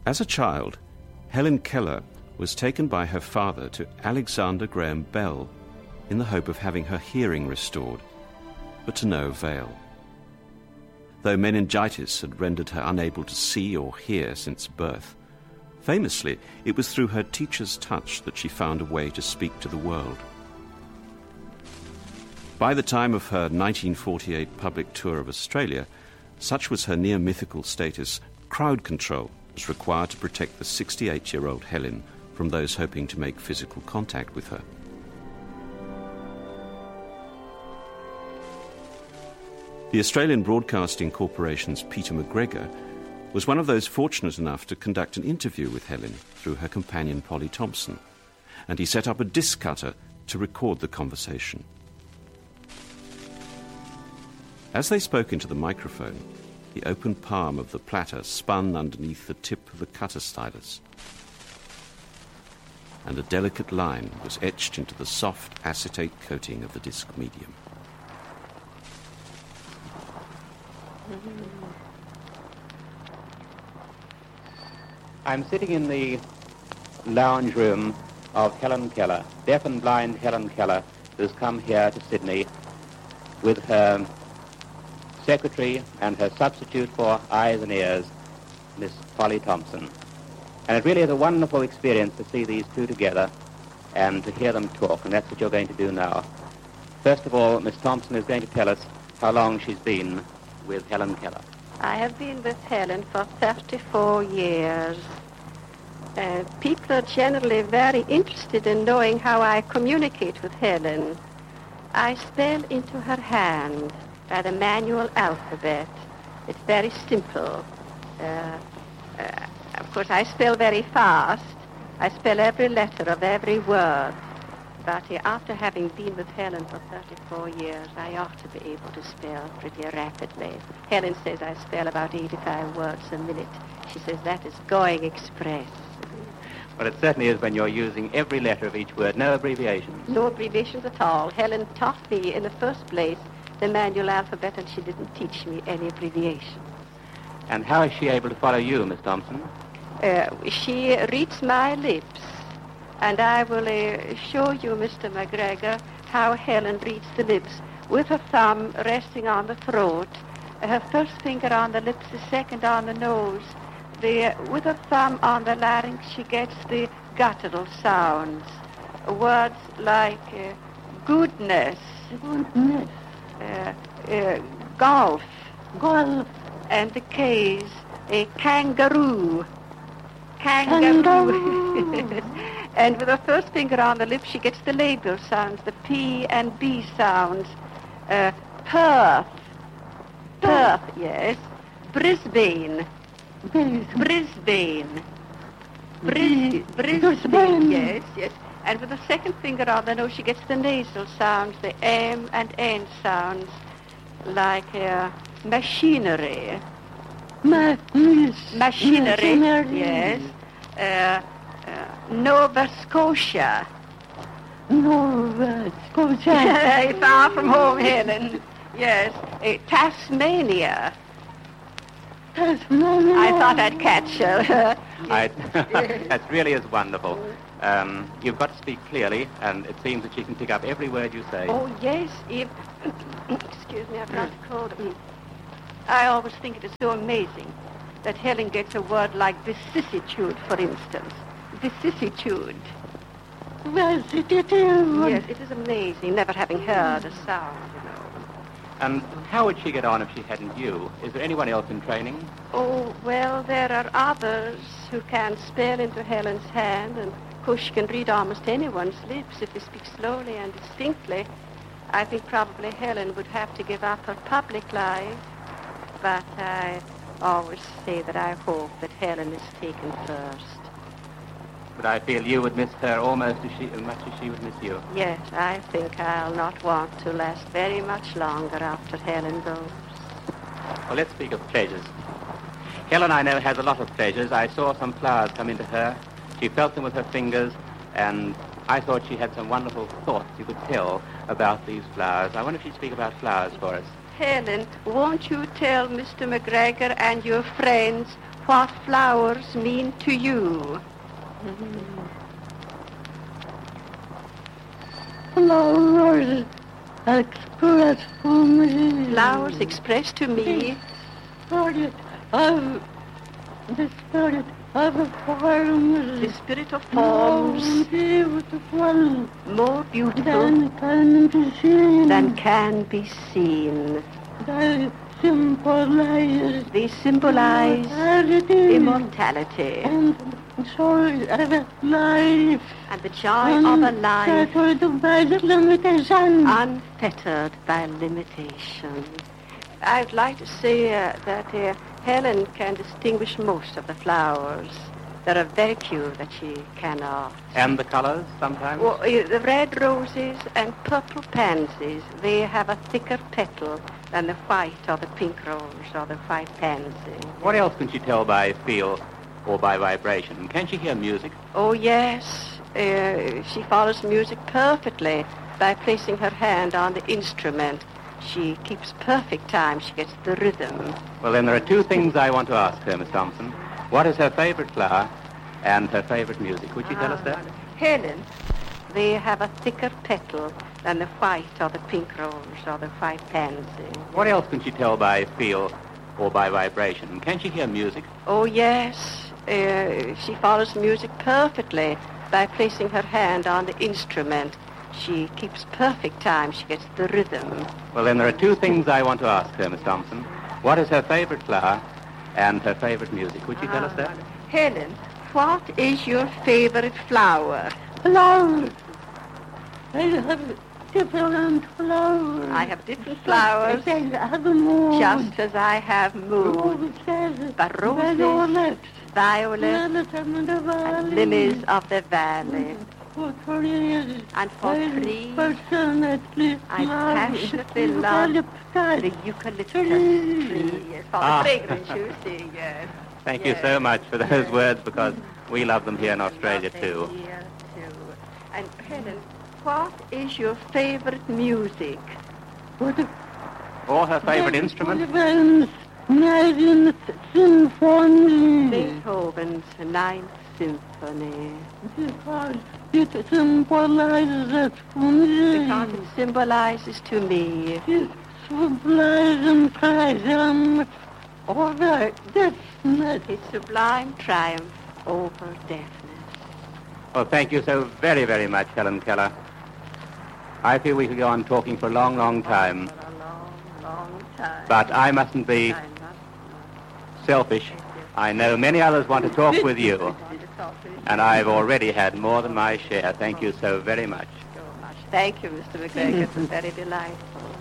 As a child, Helen Keller was taken by her father to Alexander Graham Bell in the hope of having her hearing restored, but to no avail. Though meningitis had rendered her unable to see or hear since birth, famously, it was through her teacher's touch that she found a way to speak to the world. By the time of her 1948 public tour of Australia, such was her near-mythical status, crowd control was required to protect the 68-year-old Helen from those hoping to make physical contact with her. The Australian Broadcasting Corporation's Peter McGregor was one of those fortunate enough to conduct an interview with Helen through her companion Polly Thompson, and he set up a disc cutter to record the conversation. As they spoke into the microphone, the open palm of the platter spun underneath the tip of the cutter stylus, and a delicate line was etched into the soft acetate coating of the disc medium. I'm sitting in the lounge room of Helen Keller, deaf and blind Helen Keller, who's come here to Sydney with her secretary and her substitute for eyes and ears, Miss Polly Thompson. And it really is a wonderful experience to see these two together and to hear them talk, and that's what you're going to do now. First of all, Miss Thompson is going to tell us how long she's been with Helen Keller. I have been with Helen for 34 years. People are generally very interested in knowing how I communicate with Helen. I spell into her hand by the manual alphabet. It's very simple. Of course, I spell very fast. I spell every letter of every word. But after having been with Helen for 34 years, I ought to be able to spell pretty rapidly. Helen says I spell about 85 words a minute. She says that is going express. Well, it certainly is when you're using every letter of each word, no abbreviations. No abbreviations at all. Helen taught me in the first place the manual alphabet, and she didn't teach me any abbreviations. And how is she able to follow you, Miss Thompson? She reads my lips, and I will show you, Mr. McGregor, how Helen reads the lips with her thumb resting on the throat, her first finger on the lips, the second on the nose. With her thumb on the larynx, she gets the guttural sounds. Words like goodness, golf, and the K's, a kangaroo. And with her first finger on the lip, she gets the labial sounds, the P and B sounds. Perth, yes. Brisbane, Brisbane, yes. And with the second finger on the nose, she gets the nasal sounds, the M and N sounds, like machinery. Machinery, yes. Nova Scotia. Nova Scotia. Far from home, Helen. Yes. Tasmania. Tasmania. I thought I'd catch her. That really is wonderful. You've got to speak clearly, and it seems that she can pick up every word you say. Oh, yes. Excuse me, I've got a cold. I always think it is so amazing that Helen gets a word like vicissitude, for instance. Vicissitude. Vicissitude. Yes, it is amazing, never having heard a sound, you know. And how would she get on if she hadn't you? Is there anyone else in training? Oh, well, there are others who can spell into Helen's hand, and of course she can read almost anyone's lips if they speak slowly and distinctly. I think probably Helen would have to give up her public life, but I always say that I hope that Helen is taken first. But I feel you would miss her almost as much as she would miss you. Yes, I think I'll not want to last very much longer after Helen goes. Well, let's speak of pleasures. Helen, I know, has a lot of pleasures. I saw some flowers come into her. She felt them with her fingers, and I thought she had some wonderful thoughts you could tell about these flowers. I wonder if you'd speak about flowers for us. Helen, won't you tell Mr. McGregor and your friends what flowers mean to you. Flowers express to me. Flowers express to me The spirit of the forms. the spirit of forms Beautiful more beautiful than can be seen. than can be seen. They symbolize They symbolize immortality and joy of a life. and the joy of a life Unfettered by the limitation. unfettered by limitation. I'd like to say that Helen can distinguish most of the flowers. There are very few that she cannot. And the colors sometimes? Well, the red roses and purple pansies, they have a thicker petal than the white or the pink rose or the white pansy. What else can she tell by feel or by vibration? Can she hear music? Oh, yes. She follows music perfectly by placing her hand on the instrument. She keeps perfect time. She gets the rhythm. Well, then there are two things I want to ask her, Miss Thompson. What is her favorite flower and her favorite music? Would you tell us that? Helen, they have a thicker petal than the white or the pink rose or the white pansy. What else can she tell by feel or by vibration? Can she hear music? Oh, yes. She follows music perfectly by placing her hand on the instrument. She keeps perfect time. She gets the rhythm. Well, then there are two things I want to ask her, Miss Thompson. What is her favorite flower and her favorite music? Would you tell us that? Helen, what is your favorite flower? Flowers. I have different flowers. I have different flowers, I have moon. just as I have moon. Roses. But roses, Violets. violets, and lilies of the valley. For trees. And for trees, Passionately I passionately love the eucalyptus tree. Yes, for Ah. the fragrance you see, yes. Thank you so much for those words, because we love them here in Australia too. Here, too. And Helen, what is your favorite music? Or her favorite instrument? Ninth Symphony. Beethoven's Ninth Symphony. Because it symbolizes to me. Because it symbolizes to me It symbolizes triumph over deafness. his sublime triumph over deafness. Well, thank you so very, very much, Helen Keller. I feel we could go on talking for a long, long time, For a long, long time. but I mustn't be I'm not selfish. I know many others want to talk with you, going to talk to you and I've already had more than my share. Thank you so very much. so much. Thank you, Mr. McGregor. It's very delightful.